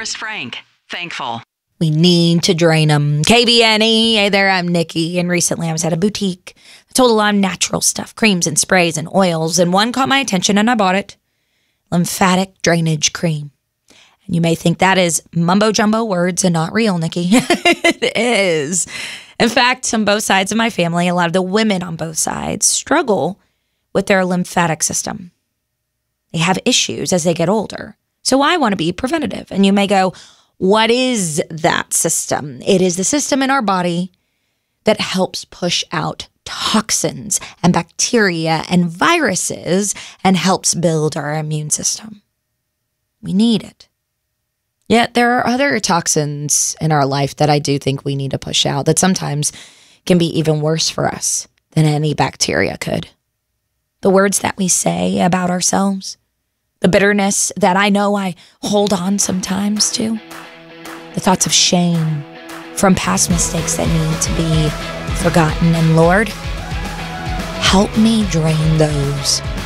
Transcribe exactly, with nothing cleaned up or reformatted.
Forrest Frank. Thankful. We need to drain them. K B N E. Hey there, I'm Nikki. And recently I was at a boutique. I told a lot of natural stuff, creams and sprays and oils. And one caught my attention and I bought it. Lymphatic drainage cream. And you may think that is mumbo jumbo words and not real, Nikki. It is. In fact, on both sides of my family, a lot of the women on both sides struggle with their lymphatic system. They have issues as they get older. So I want to be preventative. And you may go, what is that system? It is the system in our body that helps push out toxins and bacteria and viruses and helps build our immune system. We need it. Yet there are other toxins in our life that I do think we need to push out that sometimes can be even worse for us than any bacteria could. The words that we say about ourselves, the bitterness that I know I hold on sometimes to, the thoughts of shame from past mistakes that need to be forgotten. And Lord, help me drain those